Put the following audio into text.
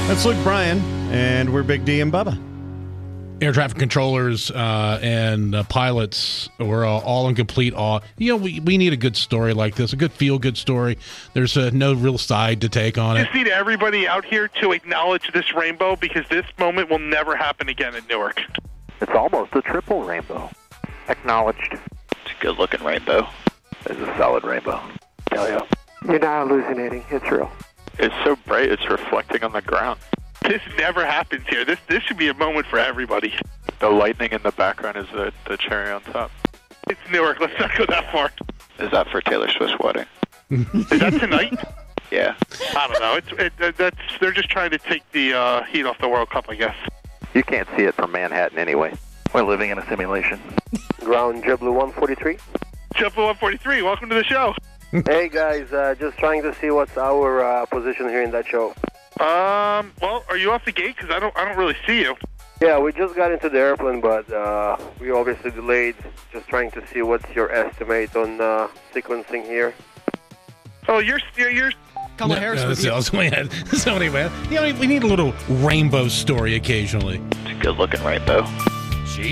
That's Luke Bryan, and we're Big D and Bubba. Air traffic controllers and pilots were all in complete awe. You know, we need a good story like this, a good feel-good story. There's no real side to take on it. Just need everybody out here to acknowledge this rainbow, because this moment will never happen again in Newark. It's almost a triple rainbow. Acknowledged. It's a good-looking rainbow. It's a solid rainbow. Hell yeah. You're not hallucinating. It's real. It's so bright, it's reflecting on the ground. This never happens here. This should be a moment for everybody. The lightning in the background is the cherry on top. It's Newark. Let's not go that far. Is that for Taylor Swift's wedding? Is that tonight? Yeah. I don't know. They're just trying to take the heat off the World Cup, I guess. You can't see it from Manhattan anyway. We're living in a simulation. Ground JetBlue 143. JetBlue 143, welcome to the show. Hey guys, just trying to see what's our position here in that show. Well, are you off the gate? Because I don't really see you. Yeah, we just got into the airplane, but we obviously delayed. Just trying to see what's your estimate on sequencing here. Oh, you're Kamala Harris. Somebody, man. You know, we need a little rainbow story occasionally. It's a good-looking rainbow.